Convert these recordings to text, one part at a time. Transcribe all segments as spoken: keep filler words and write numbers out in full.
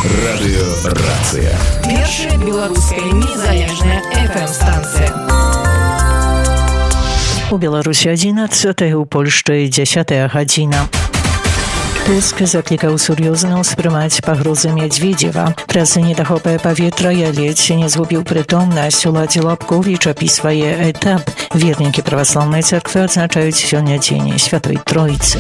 Радыёрацыя. Першая беларуская незалежная эф эм-станцыя. У Беларусі адзінаццатая, у Польшчы дзясятая гадзіна. Туск заклікаў сур'ёзна ўспрымаць пагрозы Мядзведзева. Праз недахопае паветра я ледзь не згубіў прытомнасць. Уладзе Лапковіч апісвае этап. Вернікі праваслаўнай царквы адзначаюць сёння дзень Святой Тройцы.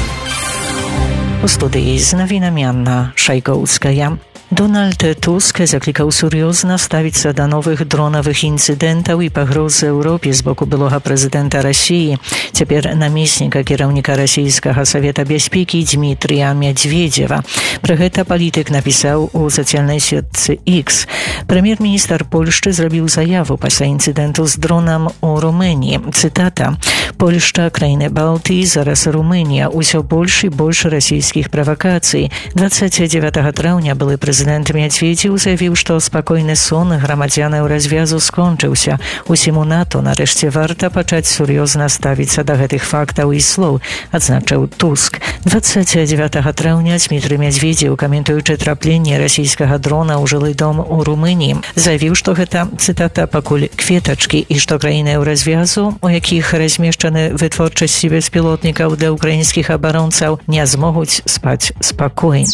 У студыі з навінамі Анна Шайгоўская. Дональд Туск заклікаў сур'ёзна ставіцца да новых дронавых інцыдэнтаў і пагроз Еўропе з боку былога прэзідэнта Расіі. Цяпер намесніка кіраўніка расійскага савета бяспекі Дмітрія Мядзведзева. Пра гэта палітык напісаў у сацыяльнай сетцы X. Прэм'ер-міністр Польшчы зрабіў заяву пасля інцыдэнту з дронам у Румыніі. Цытата: «Польшча, краіны Балтыі, зараз Румынія. Усё больш і больш расійскіх правакацый. двадцать девятого траўня былы прэзідэнт Прэзідэнт Мядзведзеў заявіў, што спакойны сон грамадзянаў развязу скончыўся. Усіму НАТО нарэшце варта пачаць сур'ёзна ставіцца да гэтых фактаў і слоў, адзначыў Туск. двадцать девятого траўня Дмітрый Мядзведзеў, каментуючы трапленне расійскага дрона ў жылы дом у Румыніі, заявіў, што гэта, цытата, пакуль кветачкі, і што краіны ў развязу, у якіх размешчаны вытворчасці беспілотнікаў для ўкраінскіх абаронцаў, не змогуць спаць спакойна.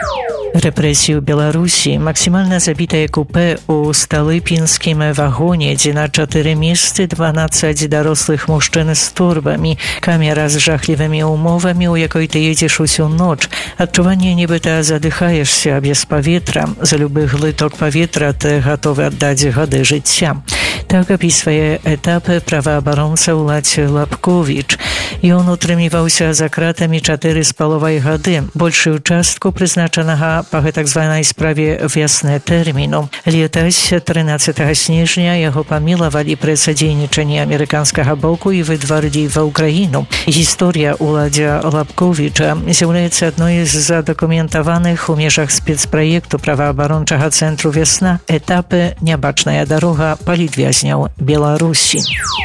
Рэпрэсію Беларусі. Максімальна забітае купе у сталыпінскім вагоне, дзе на чатыры месцы дванаццаць дарослых мужчын з торбамі. Камера з жахлівымі умовамі, у якой ты едзеш усю ноч. Адчуванне, нібыта задыхаешся без паветра. За любы глыток паветра ты гатовы аддаць гады жыцця. Так апісвае этапы праваабаронца Уладзе Лапковіч. Ён утрымліваўся за кратамі чатыры з паловай гады. Большую частку прызначанага па гэтак званай справе вясны тэрміну. Летась трынаццатага снежня яго памілавалі пры садзейнічанні амерыканскага боку і выдварлі ва ўкраіну. Гісторыя Уладзя Лапковіча з'яўляецца адной з задакументаваных у межах спецпраекту праваабарончага цэнтру «Вясна» этапы «Нябачная дарога» палітвязняў Беларусі.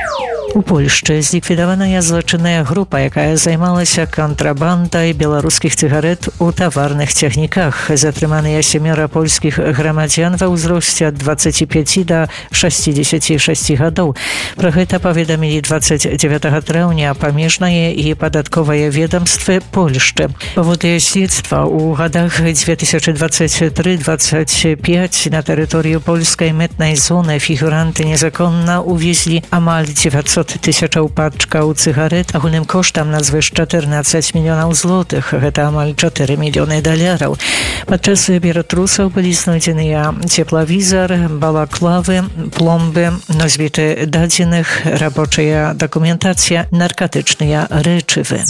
У Польшчы зліквідаваная злачынная група, якая займалася кантрабандай беларускіх цыгарэт у таварных цягніках. Затрыманыя сямёра польскіх грамадзян ва ўзросце ад дваццаці пяці да шасцідзесяці шасці гадоў. Пра гэта паведамілі двадцать девятого траўня памежнае і падатковае ведомствы Польшчы. Паводле следства, у гадах две тысячи двадцать три двадцать пять на тэрыторыю польскай мытнай зоны фігуранты незаконна увезлі амаль дзевяцьсот тысячаў пачкаў цыгарэт агульным коштам на звыш чатырнаццаць мільёнаў злотых. Гэта амаль чатыры мільёны даляраў. Падчас ператрусаў былі знойдзеныя цеплавізар, балаклавы, пломбы, носьбіты дадзеных, рабочая дакументацыя, наркотычныя рэчывы.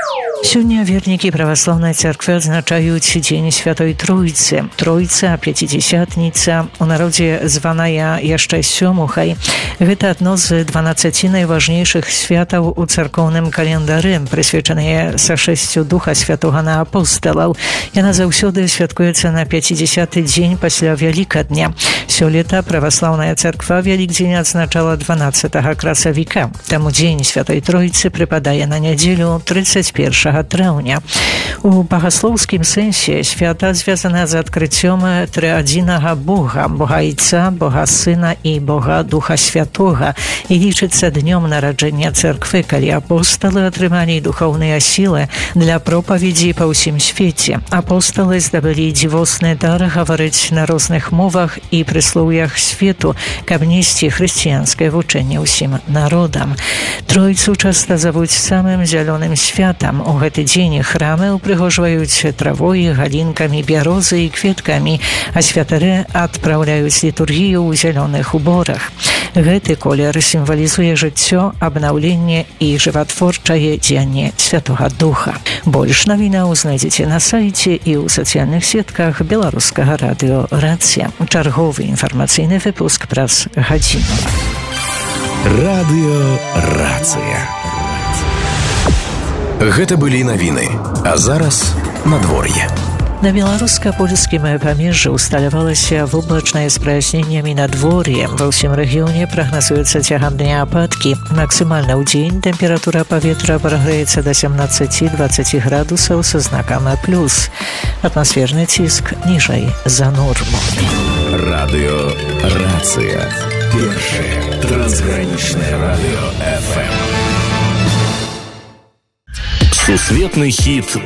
Сёння вернікі праваслаўнай царквы адзначаюць дзень Святой Тройцы. Тройца, пяцідзясятніца, у народзе званая яшчэ сёмухай. Гэта адно з дванаццаці найважнейшых святаў у царкоўным календары, прысвечаныя сашэсцю Духа Святога на апосталаў. Яна заўсёды святкуецца на пяцідзясяты дзень пасля Вялікадня. Сёлета праваслаўная царква Вялікдзень адзначала дванаццатага красавіка. Таму дзень Святой Тройцы прыпадае на нядзелю трыццаць першага траўня. У багаслоўскім сэнсе свята звязана з адкрыццём трыадзінага Бога, Бога Айца, Бога Сына і Бога Духа Святога, і лічыцца днём нараджэння царквы, калі апосталы атрымалі духоўныя сілы для пропаведзі па ўсім свеце. Апосталы здабылі дзівосны дар гаварыць на розных мовах і прыслоўях свету, каб несці хрысціянскае вучэнне ўсім народам. Тройцу часта завуць самым зялёным святам. У гэты дзень храмы упрыгожваюць травой, галінкамі, бярозы і кветкамі, а святары адпраўляюць літургію ў зялёных уборах. Гэты колер сімвалізуе жыццё, абнаўленне і жыватворчае дзеянне Святога Духа. Больш навінаў знайдзеце на сайце і ў сацыяльных сетках беларускага радыё-рацыя. Чарговы інфармацыйны выпуск праз гадзіну. Радыё-рацыя. Гэта былі навіны, а зараз надвор'е. На беларуска-польскім памежжы усталявалася воблачнае з праясненнямі надвор'е. Ва ўсім рэгіёне прагназуецца цягам дня ападкі. Максімальна ў дзень тэмпература паветра прагрэецца да семнаццаць-дваццаць градусаў са знакам плюс. Атмасферны ціск ніжэй за норму. Радыё Рацыя. Першае трансгранічнае радыё эф эм. Сусветны хіт